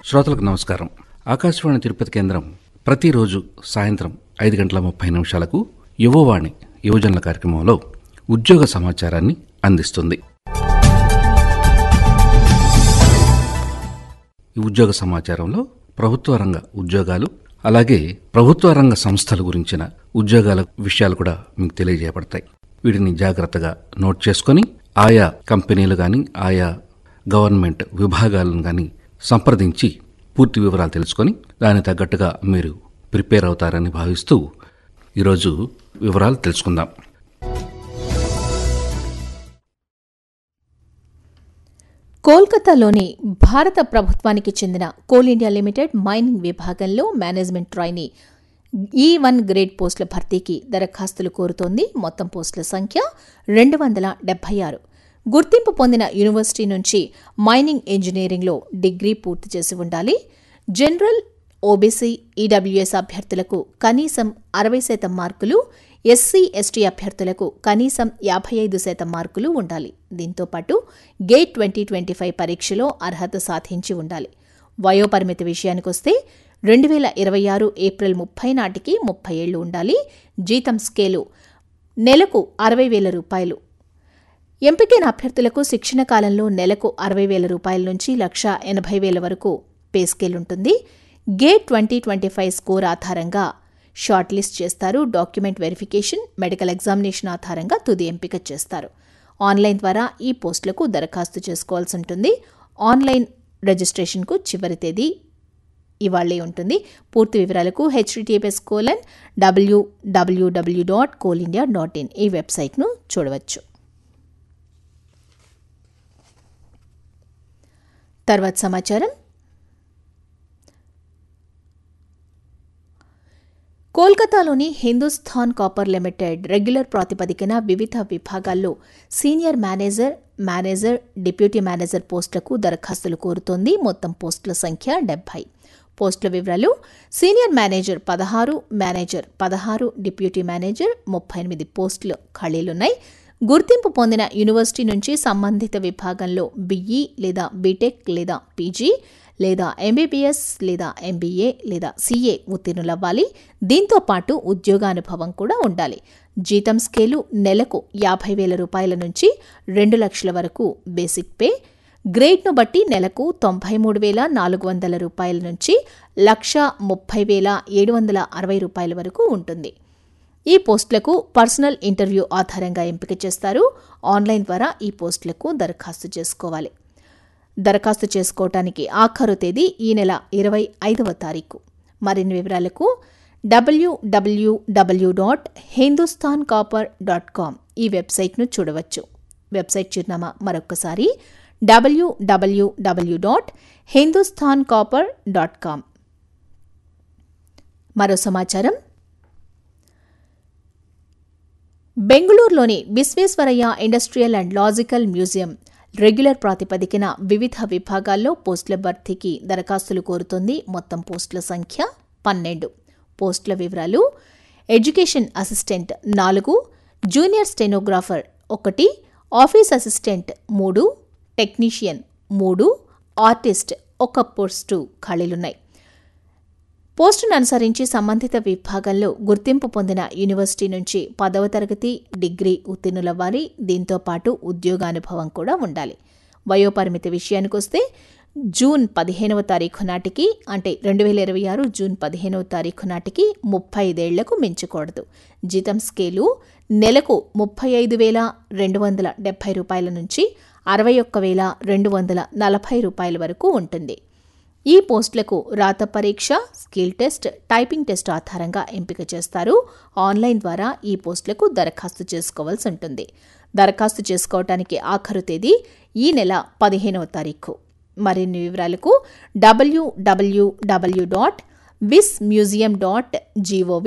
శ్రోతలకు నమస్కారం. ఆకాశవాణి తిరుపతి కేంద్రం ప్రతిరోజు సాయంత్రం 5:30 యువవాణి యువజనుల కార్యక్రమంలో ఉద్యోగ సమాచారాన్ని అందిస్తుంది. ఈ ఉద్యోగ సమాచారంలో ప్రభుత్వ రంగ ఉద్యోగాలు, అలాగే ప్రభుత్వ రంగ సంస్థల గురించిన ఉద్యోగాల విషయాలు కూడా మీకు తెలియజేయబడతాయి. వీటిని జాగ్రత్తగా నోట్ చేసుకొని ఆయా కంపెనీలు కానీ, ఆయా గవర్నమెంట్ విభాగాలను కానీ సంప్రదించి పూర్తి వివరాలు తెలుసుకొని దానికి తగ్గట్టుగా మీరు ప్రిపేర్ అవుతారని భావిస్తూ ఈరోజు వివరాలు తెలుసుకుందాం. కోల్కతాలోని భారత ప్రభుత్వానికి చెందిన కోల్ ఇండియా లిమిటెడ్ మైనింగ్ విభాగంలో మేనేజ్మెంట్ ట్రైనీ E1 గ్రేడ్ పోస్టుల భర్తీకి దరఖాస్తులు కోరుతోంది. మొత్తం పోస్టుల సంఖ్య 276. గుర్తింపు పొందిన యూనివర్సిటీ నుంచి మైనింగ్ ఇంజనీరింగ్లో డిగ్రీ పూర్తి చేసి ఉండాలి. జనరల్, ఓబీసీ, ఈడబ్ల్యూఎస్ అభ్యర్థులకు కనీసం 60% మార్కులు, ఎస్సీ, ఎస్టీ అభ్యర్థులకు కనీసం 55% మార్కులు ఉండాలి. దీంతోపాటు గేట్ 2025 పరీక్షలో అర్హత సాధించి ఉండాలి. వయోపరిమితి విషయానికొస్తే 2026 ఏప్రిల్ 30 నాటికి 30 ఏళ్లు ఉండాలి. జీతం స్కేలు నెలకు 60,000 రూపాయలు. ఎంపికైన అభ్యర్థులకు శిక్షణ కాలంలో నెలకు 60,000 రూపాయల నుంచి 1,80,000 వరకు పే స్కేల్ ఉంటుంది. గేట్ 2025 స్కోర్ ఆధారంగా షార్ట్ లిస్ట్ చేస్తారు. డాక్యుమెంట్ వెరిఫికేషన్, మెడికల్ ఎగ్జామినేషన్ ఆధారంగా తుది ఎంపిక చేస్తారు. ఆన్లైన్ ద్వారా ఈ పోస్టులకు దరఖాస్తు చేసుకోవాల్సి ఉంటుంది. ఆన్లైన్ రిజిస్ట్రేషన్కు చివరి తేదీ ఇవాళే ఉంటుంది. పూర్తి వివరాలకు https://www.coalindia.in ఈ వెబ్సైట్ను చూడవచ్చు. తర్వాత సమాచారం. కోల్కతాలోని హిందుస్థాన్ కాపర్ లిమిటెడ్ రెగ్యులర్ ప్రాతిపదికన వివిధ విభాగాల్లో సీనియర్ మేనేజర్, డిప్యూటీ మేనేజర్ పోస్టులకు దరఖాస్తులు కోరుతోంది. మొత్తం పోస్టుల సంఖ్య 70. పోస్టుల వివరాలు: senior manager 16, manager 16, deputy manager 38 పోస్టులు ఖాళీలున్నాయి. గుర్తింపు పొందిన యూనివర్సిటీ నుంచి సంబంధిత విభాగంలో బీఈ లేదా బీటెక్ లేదా పీజీ లేదా ఎంబీబీఎస్ లేదా ఎంబీఏ లేదా సీఏ ఉత్తీర్ణులవ్వాలి. దీంతో పాటు ఉద్యోగానుభవం కూడా ఉండాలి. జీతం స్కేలు నెలకు 50,000 రూపాయల నుంచి 2 లక్షల వరకు బేసిక్ పే. గ్రేడ్ను బట్టి నెలకు 93,400 రూపాయల నుంచి 1,30,760 రూపాయల వరకు ఉంటుంది. ఈ పోస్టులకు పర్సనల్ ఇంటర్వ్యూ ఆధారంగా ఎంపిక చేస్తారు. ఆన్లైన్ ద్వారా ఈ పోస్టులకు దరఖాస్తు చేసుకోవాలి. దరఖాస్తు చేసుకోవటానికి ఆఖరు తేదీ ఈ నెల 25వ తారీఖు. మరిన్ని వివరాలకు www.hindusthancopper.com ఈ వెబ్సైట్ను చూడవచ్చు. వెబ్సైట్ చిరునామా మరొకసారి www.hindusthancopper.com. మరో సమాచారం. బెంగళూరులోని Visvesvaraya industrial and logical museum regular ప్రాతిపదికన వివిధ విభాగాల్లో పోస్టుల భర్తీకి దరఖాస్తులు కోరుతోంది. మొత్తం పోస్టుల సంఖ్య 12. పోస్టుల వివరాలు: education assistant 4, junior stenographer 1, office assistant 3, technician 3, artist 1 post ఖాళీలున్నాయి. పోస్టును అనుసరించి సంబంధిత విభాగంలో గుర్తింపు పొందిన యూనివర్సిటీ నుంచి 10వ తరగతి, డిగ్రీ ఉత్తీర్ణులవ్వాలి. దీంతో పాటు ఉద్యోగానుభవం కూడా ఉండాలి. వయోపరిమితి విషయానికొస్తే జూన్ 15వ తారీఖు నాటికి, అంటే 2026 జూన్ 15వ తారీఖు నాటికి 35 ఏళ్లకు మించకూడదు. జీతం స్కేలు నెలకు 35,270 రూపాయల నుంచి 61,240 రూపాయల వరకు ఉంటుంది. ఈ పోస్టులకు రాత పరీక్ష, స్కిల్ టెస్ట్, టైపింగ్ టెస్ట్ ఆధారంగా ఎంపిక చేస్తారు. ఆన్లైన్ ద్వారా ఈ పోస్టులకు దరఖాస్తు చేసుకోవాల్సి ఉంటుంది. దరఖాస్తు చేసుకోవటానికి ఆఖరు తేదీ ఈ నెల 15వ తారీఖు. మరిన్ని వివరాలకు www.vismuseum.gov